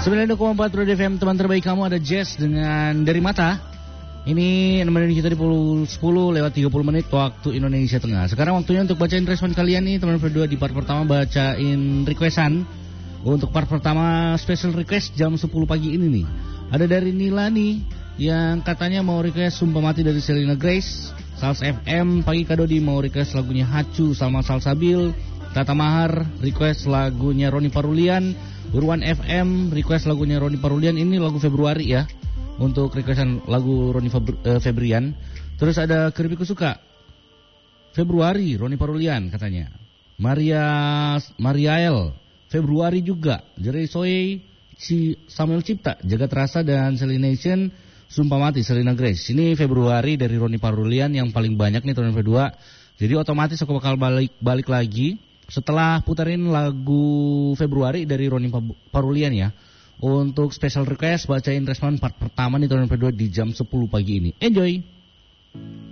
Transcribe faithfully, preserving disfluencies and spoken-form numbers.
sembilan puluh dua koma empat Roda F M, teman terbaik kamu, ada Jazz dengan Dari Mata. Ini nemenin kita di sepuluh lewat tiga puluh menit waktu Indonesia Tengah. Sekarang waktunya untuk bacain respon kalian nih, teman berdua. Di part pertama bacain requestan. Untuk part pertama special request jam sepuluh pagi ini nih. Ada dari Nila nih yang katanya mau request Sumpah Mati dari Selena Grace. Sals F M, Pagi Kadodi mau request lagunya Hacu sama Salsabil. Tata Mahar request lagunya Roni Parulian. Urwan F M request lagunya Roni Parulian. Ini lagu Februari ya, untuk requestan lagu Roni Febru- uh, Febrian. Terus ada Keripik Suka Februari Roni Parulian katanya. Maria Mariael Februari juga. Jerry Soe, si Samuel Cipta, Jagat Rasa dan Selination Sumpah Mati Selena Grace. Ini Februari dari Roni Parulian yang paling banyak nih tahun kedua. Jadi otomatis aku bakal balik balik lagi setelah putarin lagu Februari dari Roni Parulian ya. Untuk special request bacain respon part pertama nih tahun kedua di jam sepuluh pagi ini. Enjoy.